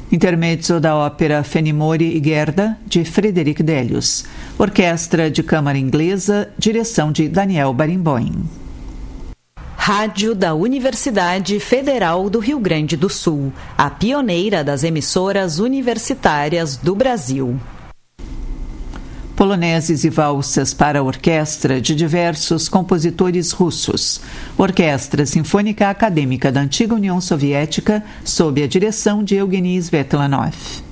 Intermezzo da ópera Fenimore e Gerda, de Frederic Delius. Orquestra de Câmara Inglesa, direção de Daniel Barenboim. Rádio da Universidade Federal do Rio Grande do Sul, a pioneira das emissoras universitárias do Brasil. Poloneses e valsas para a orquestra de diversos compositores russos. Orquestra Sinfônica Acadêmica da Antiga União Soviética, sob a direção de Eugeni Svetlanov.